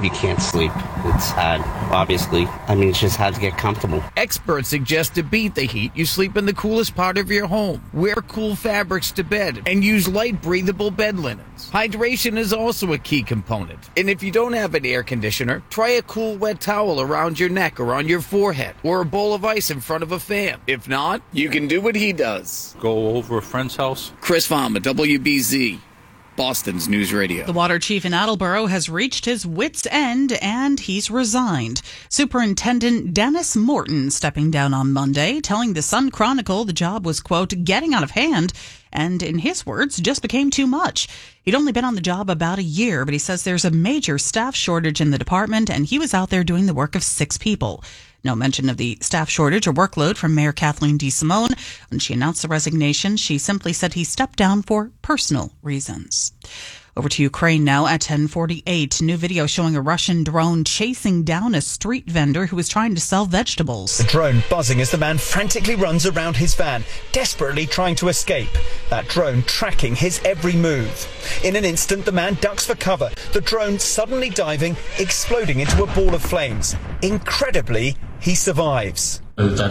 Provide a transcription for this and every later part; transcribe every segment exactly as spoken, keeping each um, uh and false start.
You can't sleep. It's hard, obviously. I mean, it's just hard to get comfortable. Experts suggest to beat the heat, you sleep in the coolest part of your home. Wear cool fabrics to bed and use light, breathable bed linens. Hydration is also a key component. And if you don't have an air conditioner, try a cool wet towel around your neck or on your forehead, or a bowl of ice in front of a fan. If not, you can do what he does. Go over a friend's house. Chris Farmer, W B Z. Boston's News Radio. The water chief in Attleboro has reached his wit's end and he's resigned. Superintendent Dennis Morton stepping down on Monday, telling the Sun Chronicle the job was, quote, getting out of hand and, in his words, just became too much. He'd only been on the job about a year, but he says there's a major staff shortage in the department and he was out there doing the work of six people. No mention of the staff shortage or workload from Mayor Kathleen DeSimone. When she announced the resignation, she simply said he stepped down for personal reasons. Over to Ukraine now at ten forty-eight. New video showing a Russian drone chasing down a street vendor who was trying to sell vegetables. The drone buzzing as the man frantically runs around his van, desperately trying to escape. That drone tracking his every move. In an instant, the man ducks for cover, the drone suddenly diving, exploding into a ball of flames. Incredibly, he survives.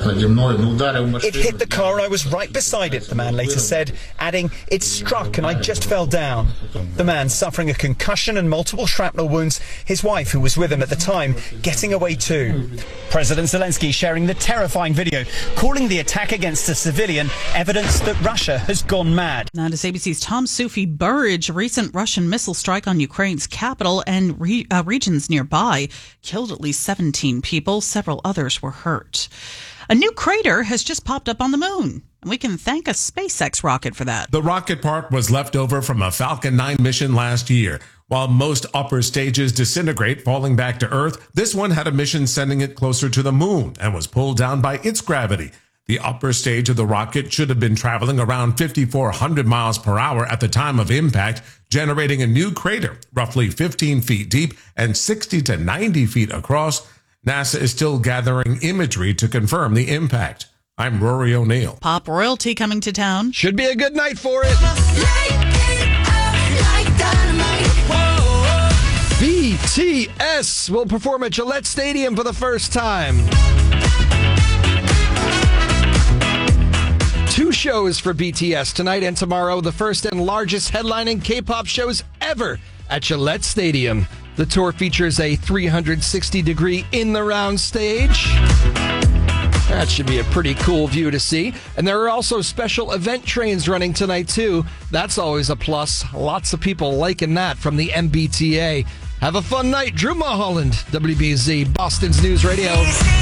It hit the car and I was right beside it, the man later said, adding, it struck and I just fell down. The man suffering a concussion and multiple shrapnel wounds, his wife, who was with him at the time, getting away too. President Zelensky sharing the terrifying video, calling the attack against a civilian evidence that Russia has gone mad. Now to A B C's Tom Sufi Burridge. Recent Russian missile strike on Ukraine's capital and re- uh, regions nearby killed at least seventeen people. Several others were hurt. A new crater has just popped up on the moon, and we can thank a SpaceX rocket for that. The rocket part was left over from a Falcon nine mission last year. While most upper stages disintegrate, falling back to Earth, this one had a mission sending it closer to the moon and was pulled down by its gravity. The upper stage of the rocket should have been traveling around fifty-four hundred miles per hour at the time of impact, generating a new crater roughly fifteen feet deep and sixty to ninety feet across. NASA is still gathering imagery to confirm the impact. I'm Rory O'Neill. Pop royalty coming to town. Should be a good night for it. B T S will perform at Gillette Stadium for the first time. Two shows for B T S tonight and tomorrow, the first and largest headlining K-pop shows ever at Gillette Stadium. The tour features a three hundred sixty degree in-the-round stage. That should be a pretty cool view to see. And there are also special event trains running tonight, too. That's always a plus. Lots of people liking that from the M B T A. Have a fun night. Drew Mulholland, W B Z, Boston's News Radio.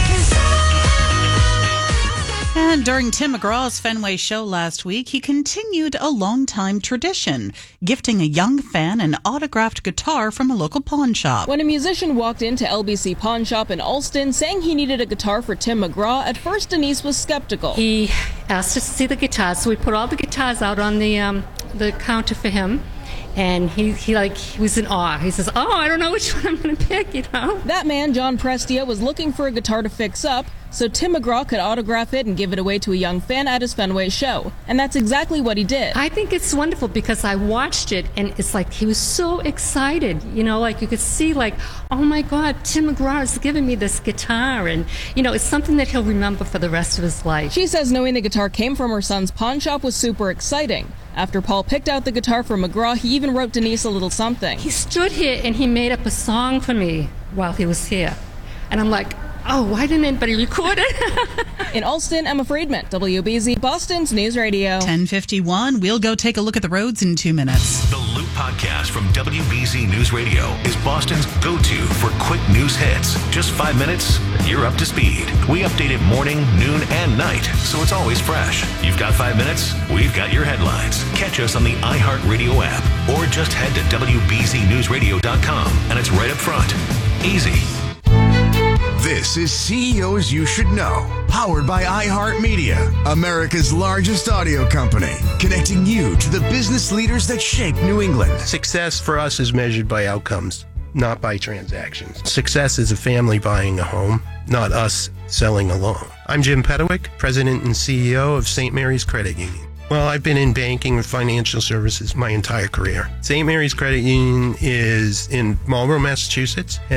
And during Tim McGraw's Fenway show last week, he continued a long-time tradition, gifting a young fan an autographed guitar from a local pawn shop. When a musician walked into L B C Pawn Shop in Allston saying he needed a guitar for Tim McGraw, at first Denise was skeptical. He asked us to see the guitars, so we put all the guitars out on the um, the counter for him. And he, he like he was in awe. He says, oh, I don't know which one I'm going to pick, you know. That man, John Prestia, was looking for a guitar to fix up so Tim McGraw could autograph it and give it away to a young fan at his Fenway show. And that's exactly what he did. I think it's wonderful because I watched it and it's like he was so excited. You know, like you could see like, oh my God, Tim McGraw is giving me this guitar. And, you know, it's something that he'll remember for the rest of his life. She says knowing the guitar came from her son's pawn shop was super exciting. After Paul picked out the guitar for McGraw, he even wrote Denise a little something. He stood here and he made up a song for me while he was here. And I'm like, oh, why didn't anybody record it? In Allston, Emma Friedman, W B Z, Boston's News Radio. ten fifty-one. We'll go take a look at the roads in two minutes. The Loop Podcast from W B Z News Radio is Boston's go-to for quick news hits. Just five minutes, and you're up to speed. We update it morning, noon, and night, so it's always fresh. You've got five minutes, we've got your headlines. Catch us on the iHeartRadio app, or just head to W B Z news radio dot com, and it's right up front. Easy. This is C E Os You Should Know, powered by iHeartMedia, America's largest audio company, connecting you to the business leaders that shape New England. Success for us is measured by outcomes, not by transactions. Success is a family buying a home, not us selling a loan. I'm Jim Pedowick, President and C E O of Saint Mary's Credit Union. Well, I've been in banking and financial services my entire career. Saint Mary's Credit Union is in Marlborough, Massachusetts.